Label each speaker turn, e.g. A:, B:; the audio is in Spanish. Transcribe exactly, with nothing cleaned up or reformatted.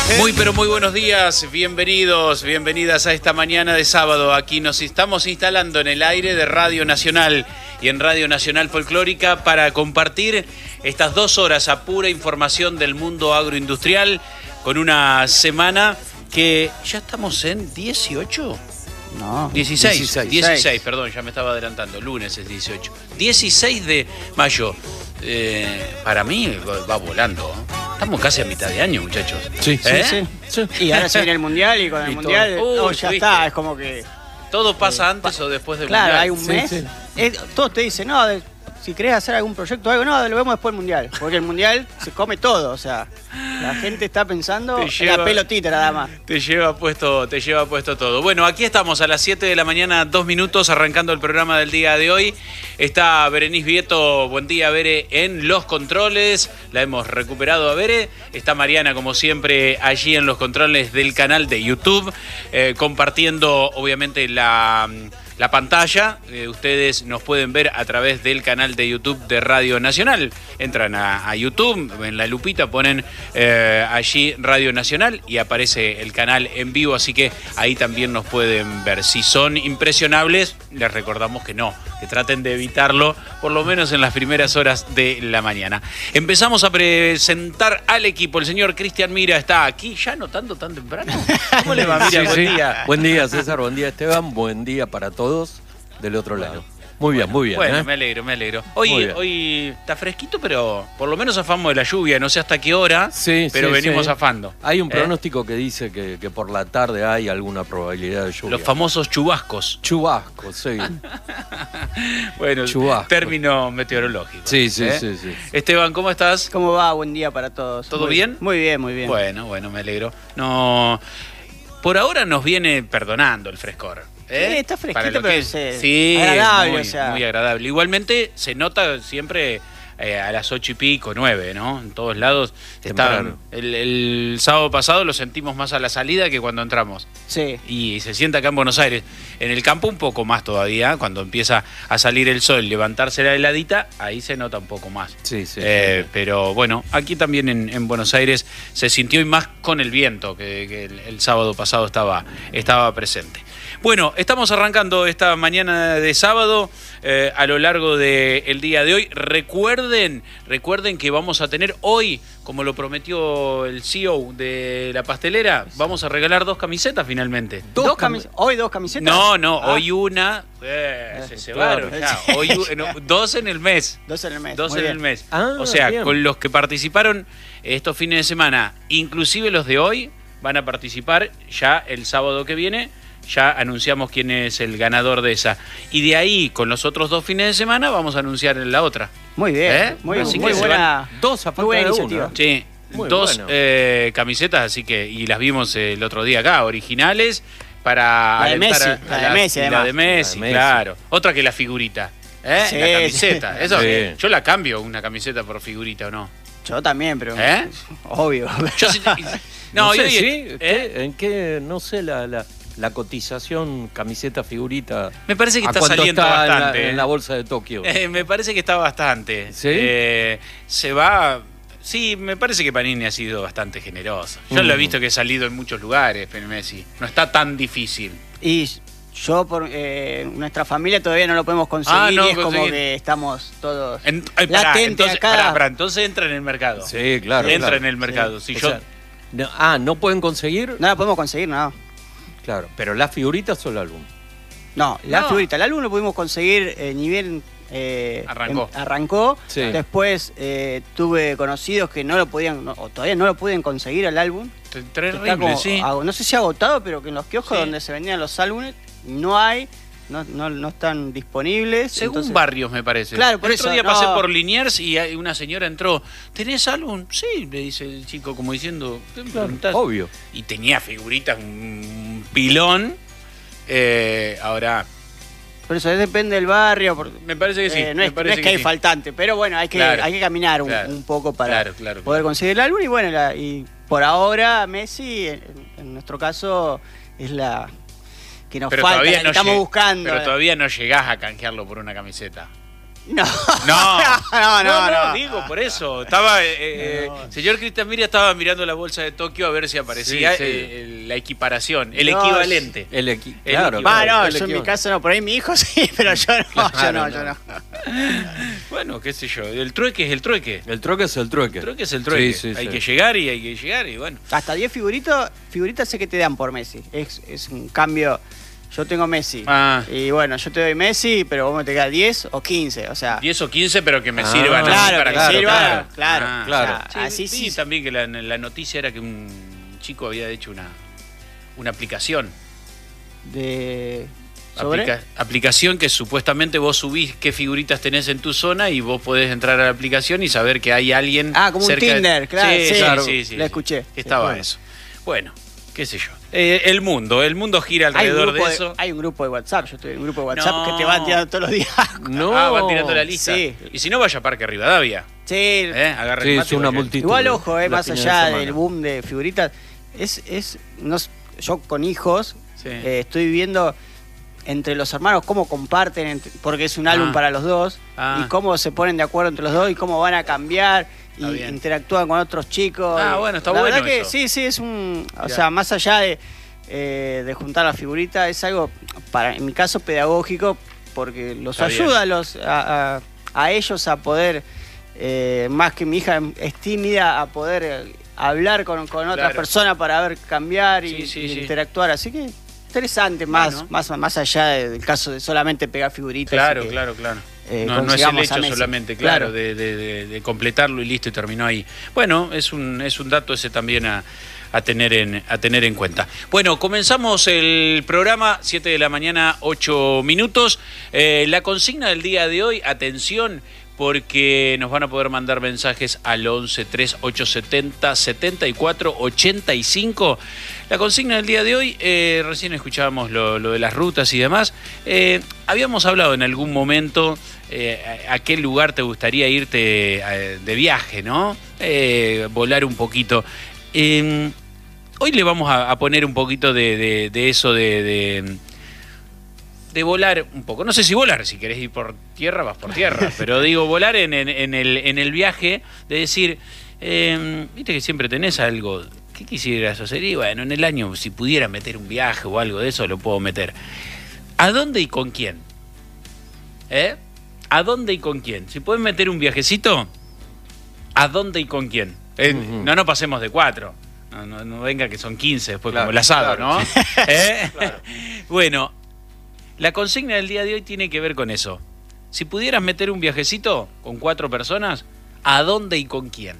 A: Muy pero muy buenos días, bienvenidos, bienvenidas a esta mañana de sábado. Aquí nos estamos instalando en el aire de Radio Nacional y en Radio Nacional Folclórica para compartir estas dos horas a pura información del mundo agroindustrial con una semana que ya estamos en dieciocho.
B: No,
A: dieciséis,
B: dieciséis.
A: dieciséis, perdón, ya me estaba adelantando, lunes es dieciocho. dieciséis de mayo, eh, para mí va volando. Estamos casi a mitad de año, muchachos.
B: Sí,
A: ¿Eh?
B: sí, sí, sí. Y ahora se viene el Mundial y con el
A: Y
B: Mundial
A: todo.
B: no,
A: Uy,
B: ya
A: ¿viste?
B: está, es como que...
A: ¿Todo pasa
B: eh,
A: antes
B: pa
A: o después del
B: claro,
A: Mundial?
B: hay un mes.
C: Sí, sí.
B: Es, todos te dicen, no, de, si querés hacer algún proyecto o algo, no, lo vemos después del Mundial. Porque el Mundial se come todo, o sea, la gente está pensando
A: Te
B: en
A: lleva-
B: la pelotita nada más.
A: Te lleva puesto, te lleva puesto todo. Bueno, aquí estamos a las siete de la mañana, dos minutos, arrancando el programa del día de hoy. Está Berenice Vieto, buen día, Bere, en los controles. La hemos recuperado a Bere. Está Mariana, como siempre, allí en los controles del canal de YouTube, eh, compartiendo, obviamente, la... La pantalla, eh, ustedes nos pueden ver a través del canal de YouTube de Radio Nacional. Entran a, a YouTube, en la lupita ponen eh, allí Radio Nacional y aparece el canal en vivo, así que ahí también nos pueden ver. Si son impresionables, les recordamos que no, que traten de evitarlo, por lo menos en las primeras horas de la mañana. Empezamos a presentar al equipo. El señor Cristian Mira está aquí, ya notando tan temprano. ¿Cómo le va, Mira?
C: Sí,
A: Buen
C: sí.
A: día.
C: Buen día, César. Buen día, Esteban. Buen día para todos del otro lado. Muy bien, muy bien.
A: Bueno,
C: ¿eh?
A: me alegro, me alegro.
C: Muy
A: Hoy,
C: bien.
A: hoy está fresquito, pero por lo menos zafamos de la lluvia. No sé hasta qué hora,
C: Sí,
A: pero
C: sí,
A: venimos
C: sí.
A: zafando.
C: Hay un
A: ¿Eh?
C: pronóstico que dice que, que por la tarde hay alguna probabilidad de lluvia.
A: Los famosos chubascos.
C: Chubascos, sí.
A: Bueno,
C: Chubascos.
A: término meteorológico.
C: Sí, sí,
A: ¿Eh?
C: sí, sí.
A: Esteban, ¿cómo estás?
B: ¿Cómo va? Buen día para todos.
A: ¿Todo
B: Muy-
A: bien?
B: Muy bien, muy bien.
A: Bueno, bueno, me alegro. No, por ahora nos viene perdonando el frescor. ¿eh?
B: Sí, está fresquito,
A: Para lo
B: pero
A: que-
B: es, eh,
A: sí,
B: agradable,
A: muy,
B: o sea.
A: muy agradable. Igualmente se nota siempre eh, a las ocho y pico, nueve, ¿no? En todos lados. Está,
C: Temprano.
A: el, el sábado pasado lo sentimos más a la salida que cuando entramos.
B: Sí.
A: Y se siente acá en Buenos Aires. En el campo un poco más todavía, cuando empieza a salir el sol, levantarse la heladita, ahí se nota un poco más.
C: Sí, sí,
A: Eh,
C: sí.
A: Pero bueno, aquí también en, en Buenos Aires se sintió y más con el viento que, que el, el sábado pasado estaba, estaba presente. Bueno, estamos arrancando esta mañana de sábado eh, a lo largo del día de hoy. Recuerden, recuerden que vamos a tener hoy, como lo prometió el C E O de la pastelera, vamos a regalar dos camisetas finalmente.
B: ¿Dos
C: Dos
B: camis- ¿Hoy dos camisetas?
A: No, no,
B: Ah,
A: hoy una. Eh, se se
C: claro.
A: ya. Hoy, u- no, dos en el mes.
B: Dos en el mes.
A: Dos
B: muy
A: en
B: bien.
A: el mes.
C: Ah,
A: o sea,
C: bien.
A: con los que participaron estos fines de semana, inclusive los de hoy, van a participar ya el sábado que viene. Ya anunciamos quién es el ganador de esa. Y de ahí, con los otros dos fines de semana, vamos a anunciar en la otra.
B: Muy bien.
A: ¿Eh?
B: Muy,
A: Así
B: muy
A: que se
B: buena.
C: Dos a
B: Muy
C: falta
B: buena
C: de
B: iniciativa.
C: uno.
A: Sí,
C: Muy
A: dos
C: bueno.
A: eh, camisetas, así que, y las vimos el otro día acá, originales, para
B: La de
A: alentar
B: Messi,
A: a- a
B: la de
A: las-
B: Messi,
A: y la
B: además.
A: de Messi,
C: La de Messi.
A: claro. Otra que la figurita, ¿eh?
B: Sí,
A: La camiseta.
B: sí.
A: Eso,
C: Sí.
A: yo la cambio, una camiseta por figurita o no.
B: Yo también, pero.
A: ¿Eh?
B: Obvio.
A: Yo sí-
C: No,
A: no,
C: sé,
A: y hoy-
C: ¿sí?
A: ¿eh?
C: ¿Qué- ¿En qué, no sé, la, la, la cotización camiseta figurita?
A: Me parece que
C: ¿A
A: está
C: cuánto
A: saliendo
C: está en la-
A: bastante.
C: en la bolsa de Tokio?
A: Eh, me parece que está bastante.
C: ¿Sí?
A: Eh, se va. Sí, me parece que Panini ha sido bastante generoso. Yo lo he
C: Mm.
A: visto que ha salido en muchos lugares, pero Messi. No está tan difícil.
B: Y yo, por eh, nuestra familia, todavía no lo podemos conseguir.
A: Ah, no,
B: y es como
A: conseguir.
B: que estamos todos.
A: En- ay, pará,
B: Latente
A: entonces,
B: acá.
A: pará, pará, entonces entra en el mercado.
C: Sí, claro.
A: Entra
C: claro.
A: en el mercado. Si
C: O
A: yo,
C: sea, no- ah, ¿no pueden conseguir?
B: No la podemos conseguir, no.
C: Claro, pero las figuritas o el álbum.
B: No, la
A: No.
B: figurita. El álbum lo pudimos conseguir eh, ni bien. eh,
A: Arrancó.
B: em- arrancó.
C: Sí.
B: Después eh, tuve conocidos que no lo podían, no- o todavía no lo pueden conseguir el álbum.
A: Tre-
B: Está
A: terrible,
B: como
A: sí.
B: ago- no sé si agotado, pero que en los kioscos
A: Sí.
B: donde se vendían los álbumes no hay, no, no, no están disponibles.
A: Según
B: entonces-
A: barrios, me parece.
B: Claro, por
A: el otro
B: eso,
A: día
B: no.
A: pasé por Liniers y hay- una señora entró. ¿Tenés álbum? Sí, le dice el chico, como diciendo. ¿qué me preguntás?
C: Obvio.
A: Y tenía figuritas, un pilón. Eh, ahora,
B: Por eso depende del barrio. Porque,
A: me parece que sí.
B: eh, no
A: me
B: es, no
A: parece
B: es que, hay
A: sí.
B: faltante, pero bueno, hay que,
A: Claro,
B: hay que caminar un,
A: claro,
B: un poco para
A: claro, claro,
B: poder
A: claro.
B: conseguir el álbum. Y bueno, la- y por ahora Messi, en, en nuestro caso, es la que nos
A: Pero
B: falta,
A: todavía
B: la que
A: no
B: estamos
A: lleg-
B: buscando.
A: Pero todavía no llegás a canjearlo por una camiseta.
B: No.
A: No.
B: no, no, no.
A: digo, por eso. Estaba, eh,
B: No.
A: eh, señor Cristian Miria estaba mirando la bolsa de Tokio a ver si aparecía
C: Sí, sí.
A: eh, el- la equiparación, el
B: No,
A: equivalente.
C: El equi-
A: El
C: claro,
A: equivalente.
B: Va,
C: claro,
B: no,
C: el
B: yo en mi
C: equivalente.
B: caso no, por ahí mi hijo sí, pero yo no, yo
C: Claro,
B: no,
C: no.
B: yo no.
A: Bueno, qué sé yo. El trueque es el trueque.
C: El trueque es el trueque.
A: El trueque es el trueque.
C: Sí, sí,
A: hay
C: sí.
A: que llegar y hay que llegar y bueno.
B: Hasta diez figuritos, figuritas sé que te dan por Messi. Es, es un cambio. Yo tengo Messi.
A: Ah.
B: Y bueno, yo te doy Messi, pero vos me te quedas diez o quince. O sea,
A: diez o quince, pero que me
C: Ah,
A: sirvan así
B: claro,
A: para
B: que
C: claro,
B: sirva,
C: claro.
B: claro,
A: Ah,
C: claro.
B: o sea,
A: Sí,
B: así
A: vi
B: sí.
A: también que la, la noticia era que un chico había hecho una, una aplicación.
B: De. ¿Sobre?
A: Aplica- aplicación que supuestamente vos subís qué figuritas tenés en tu zona y vos podés entrar a la aplicación y saber que hay alguien
B: Ah, como un
A: cerca de-
B: Tinder, claro,
A: Sí,
B: sí,
A: claro, sí, sí,
B: la
A: sí.
B: escuché.
A: Que estaba
B: Bueno.
A: eso. Bueno, qué sé yo. Eh, el mundo, el mundo gira
B: Hay un,
A: alrededor
B: grupo
A: de
B: de,
A: eso.
B: hay un grupo de WhatsApp, yo estoy en un grupo de WhatsApp
A: No.
B: que te van tirando todos los días.
C: No.
A: Ah, van tirando la lista.
B: Sí.
A: Y si no, vaya a Parque Rivadavia.
B: Sí,
A: ¿eh? Agarra el
C: Sí,
A: mate
C: es
A: y
C: una
A: vaya.
C: multitud.
B: igual ojo, eh,
C: la
B: más
C: fines de
B: allá
C: semana.
B: del boom de figuritas, es, es no s- yo con hijos
A: Sí.
B: eh, estoy viendo entre los hermanos cómo comparten, entre- porque es un álbum
A: Ah.
B: para los dos,
A: Ah.
B: y cómo se ponen de acuerdo entre los dos y cómo van a cambiar y
A: Está bien.
B: interactúan con otros chicos.
A: Ah,
B: y
A: bueno, está
B: la
A: bueno
B: verdad que
A: eso.
B: sí, sí, es un... O
A: Ya.
B: sea, más allá de, eh, de juntar la figurita, es algo, para en mi caso, pedagógico, porque los
A: Está bien.
B: ayuda a, los, a, a- a ellos a poder, eh, más que mi hija es tímida, a poder eh, hablar con, con otra
A: Claro.
B: persona para ver cambiar y,
A: Sí, sí,
B: y
A: sí.
B: interactuar. Así que interesante, más,
A: Bueno.
B: más, más allá del caso de solamente pegar figuritas.
A: Claro,
B: y que,
A: claro, claro.
B: eh,
A: no, no es el
B: consigamos a
A: hecho
B: Messi.
A: solamente, claro,
B: Claro.
A: De, de- de- de completarlo y listo y terminó ahí. Bueno, es un, es un dato ese también a, a tener en, a tener en cuenta. Bueno, comenzamos el programa, siete de la mañana, ocho minutos. Eh, la consigna del día de hoy, atención, porque nos van a poder mandar mensajes al once tres ocho setenta setenta y cuatro ochenta y cinco. La consigna del día de hoy, eh, recién escuchábamos lo, lo de las rutas y demás. Eh, habíamos hablado en algún momento eh, a, a qué lugar te gustaría irte eh, de viaje, ¿no? Eh, volar un poquito. Eh, hoy le vamos a, a poner un poquito de, de- de eso de... de de volar un poco. No sé si volar, si querés ir por tierra, vas por tierra. Pero digo, volar en, en- en el, en el viaje, de decir, eh, viste que siempre tenés algo. ¿Qué quisieras hacer? Y bueno, en el año, si pudiera meter un viaje o algo de eso, lo puedo meter. ¿A dónde y con quién? ¿Eh? ¿A dónde y con quién? Si puedes meter un viajecito, ¿a dónde y con quién? Eh,
C: Ujú.
A: No nos pasemos de cuatro. No, no, no venga que son quince después,
C: Claro,
A: como el asado,
C: claro,
A: ¿no?
C: sí.
A: ¿Eh?
C: Claro.
A: Bueno, la consigna del día de hoy tiene que ver con eso. Si pudieras meter un viajecito con cuatro personas, ¿a dónde y con quién?